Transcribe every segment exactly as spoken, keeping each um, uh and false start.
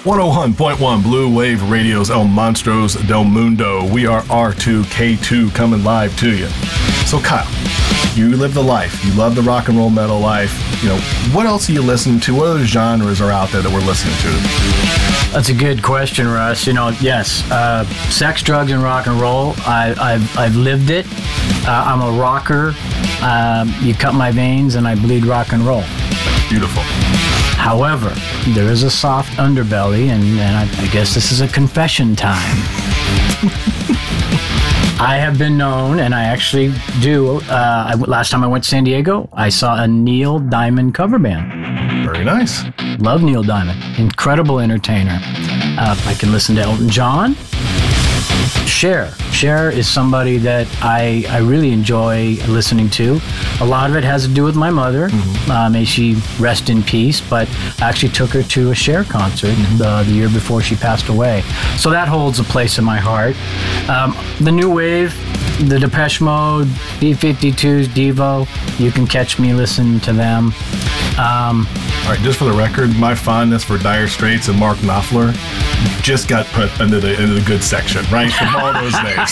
one oh one point one Blue Wave Radio's El Monstros del Mundo. We are R two K two coming live to you. So Kyle, you live the life. You love the rock and roll metal life. You know, what else are you listening to? What other genres are out there that we're listening to? That's a good question, Russ. You know, yes, uh, sex, drugs, and rock and roll. I, I've I've lived it. Uh, I'm a rocker. Um, you cut my veins, and I bleed rock and roll. Beautiful. However, there is a soft underbelly, and, and I, I guess this is a confession time. I have been known, and I actually do. Uh, I, last time I went to San Diego, I saw a Neil Diamond cover band. Very nice. Love Neil Diamond. Incredible entertainer. Uh, I can listen to Elton John. Cher. Cher is somebody that I, I really enjoy listening to. A lot of it has to do with my mother. Mm-hmm. Uh, may she rest in peace. But I actually took her to a Cher concert mm-hmm. uh, the year before she passed away. So that holds a place in my heart. Um, the new wave, the Depeche Mode, B fifty-two's, Devo, you can catch me listening to them. Um, All right, just for the record, my fondness for Dire Straits and Mark Knopfler just got put into the into the good section, right? From all those names.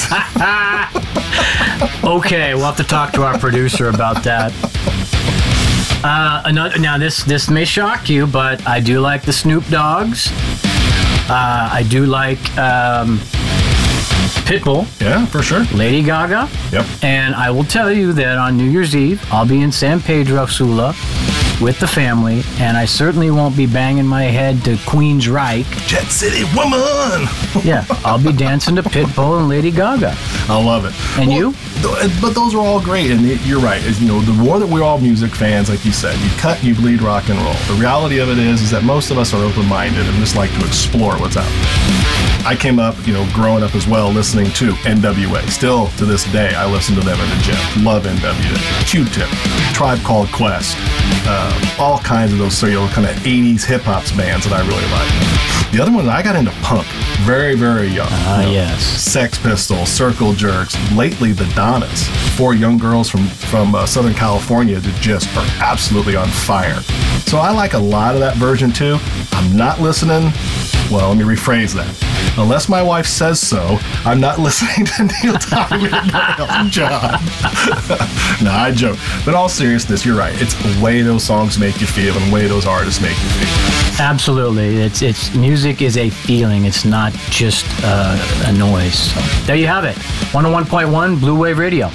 Okay, we'll have to talk to our producer about that. Uh, another, now, this this may shock you, but I do like the Snoop Dogs. Uh, I do like um, Pitbull. Yeah, for sure. Lady Gaga. Yep. And I will tell you that on New Year's Eve, I'll be in San Pedro Sula with the family, and I certainly won't be banging my head to Queen's Reich. Jet City Woman! Yeah, I'll be dancing to Pitbull and Lady Gaga. I love it. And well, you? Th- but those are all great, and you're right. As, you know, the more that we're all music fans, like you said, you cut, you bleed rock and roll. The reality of it is, is that most of us are open-minded and just like to explore what's out there. I came up, you know, growing up as well, listening to N W A. Still, to this day, I listen to them in the gym. Love N W A. Q-Tip, Tribe Called Quest, uh, all kinds of those, you know, kind of eighties hip-hop bands that I really like. The other one, I got into punk very, very young. Ah, uh, you know, yes. Sex Pistols, Circle Jerks, lately the Donnas. Four young girls from, from uh, Southern California that just are absolutely on fire. So I like a lot of that version too. I'm not listening, well, let me rephrase that. Unless my wife says so, I'm not listening to Neil Diamond or Elton John. No, I joke. But in all seriousness, you're right. It's the way those songs make you feel and the way those artists make you feel. Absolutely. It's it's music is a feeling. It's not just uh, a noise. So there you have it. one oh one point one Blue Wave Radio.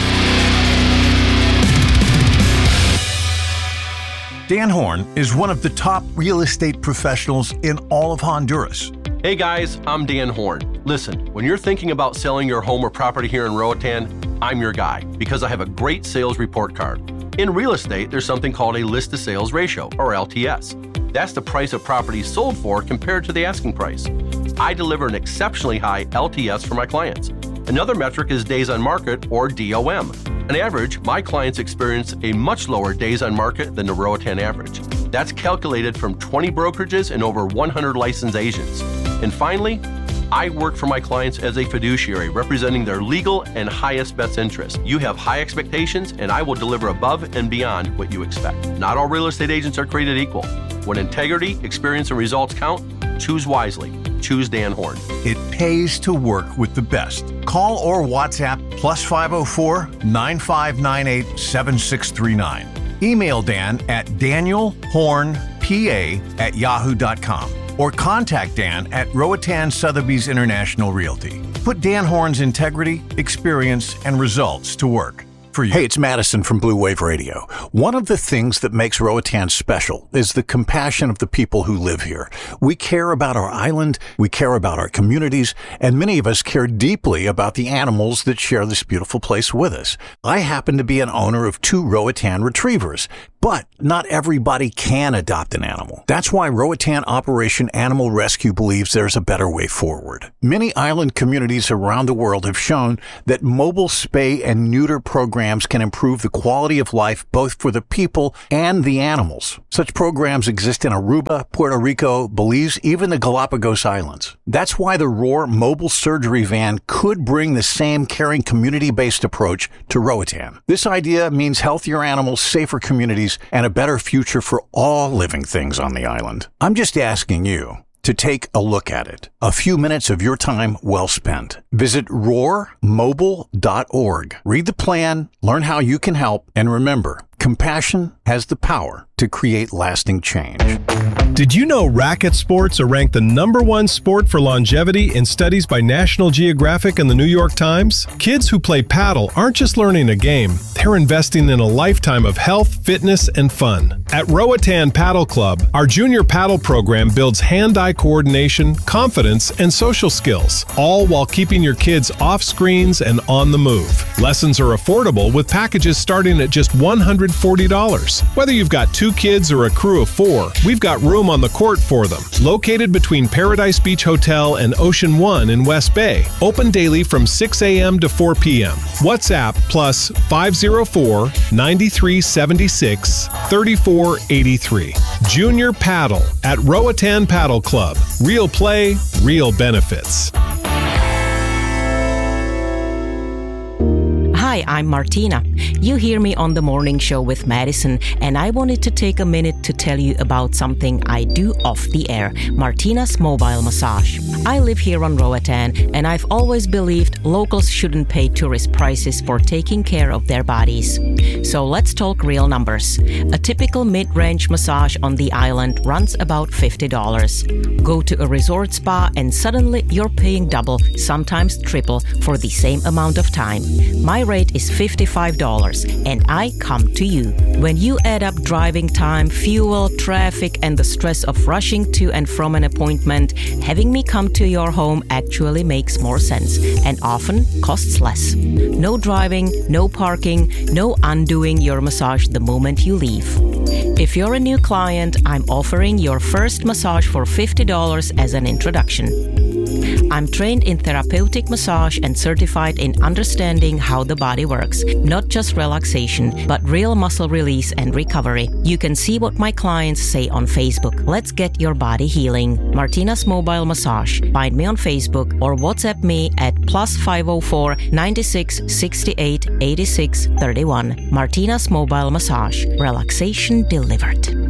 Dan Horn is one of the top real estate professionals in all of Honduras. Hey guys, I'm Dan Horn. Listen, when you're thinking about selling your home or property here in Roatan, I'm your guy because I have a great sales report card. In real estate, there's something called a list to sales ratio, or L T S. That's the price a property is sold for compared to the asking price. I deliver an exceptionally high L T S for my clients. Another metric is days on market, or D O M. On average, my clients experience a much lower days on market than the Roatan average. That's calculated from twenty brokerages and over one hundred licensed agents. And finally, I work for my clients as a fiduciary, representing their legal and highest best interest. You have high expectations, and I will deliver above and beyond what you expect. Not all real estate agents are created equal. When integrity, experience, and results count, choose wisely. Choose Dan Horn. It pays to work with the best. Call or WhatsApp plus five oh four, nine five nine eight, seven six three nine. Email Dan at danielhornpa at yahoo dot com or contact Dan at Roatan Sotheby's International Realty. Put Dan Horn's integrity, experience, and results to work for you. Hey, it's Madison from Blue Wave Radio. One of the things that makes Roatan special is the compassion of the people who live here. We care about our island, we care about our communities, and many of us care deeply about the animals that share this beautiful place with us. I happen to be an owner of two Roatan retrievers, but not everybody can adopt an animal. That's why Roatan Operation Animal Rescue believes there's a better way forward. Many island communities around the world have shown that mobile spay and neuter programs can improve the quality of life both for the people and the animals. Such programs exist in Aruba, Puerto Rico, Belize, even the Galapagos Islands. That's why the Roar mobile surgery van could bring the same caring community-based approach to Roatan. This idea means healthier animals, safer communities, and a better future for all living things on the island. I'm just asking you, to take a look at it. A few minutes of your time well spent. Visit roar mobile dot org. Read the plan, learn how you can help, and remember, compassion has the power to create lasting change. Did you know racket sports are ranked the number one sport for longevity in studies by National Geographic and the New York Times? Kids who play paddle aren't just learning a game, they're investing in a lifetime of health, fitness, and fun. At Roatan Paddle Club, our junior paddle program builds hand-eye coordination, confidence, and social skills, all while keeping your kids off screens and on the move. Lessons are affordable with packages starting at just one hundred forty dollars. Whether you've got two kids or a crew of four, we've got room on the court for them. Located between Paradise Beach Hotel and Ocean One in West Bay. Open daily from six a.m. to four p.m. WhatsApp plus five oh four, nine three seven six, three four eight three. Junior Paddle at Roatan Paddle Club. Real play, real benefits. Hi, I'm Martina. You hear me on the morning show with Madison, and I wanted to take a minute to tell you about something I do off the air, Martina's Mobile Massage. I live here on Roatan, and I've always believed locals shouldn't pay tourist prices for taking care of their bodies. So let's talk real numbers. A typical mid-range massage on the island runs about fifty dollars. Go to a resort spa and suddenly you're paying double, sometimes triple, for the same amount of time. My rate is fifty-five dollars, and I come to you. When you add up driving time, fuel, traffic, and the stress of rushing to and from an appointment, having me come to your home actually makes more sense and often costs less. No driving, no parking, no undoing your massage the moment you leave. If you're a new client, I'm offering your first massage for fifty dollars as an introduction. I'm trained in therapeutic massage and certified in understanding how the body works, not just relaxation, but real muscle release and recovery. You can see what my clients say on Facebook. Let's get your body healing. Martina's Mobile Massage. Find me on Facebook or WhatsApp me at plus five oh four, nine six, six eight, eight six, three one. Martina's Mobile Massage. Relaxation delivered.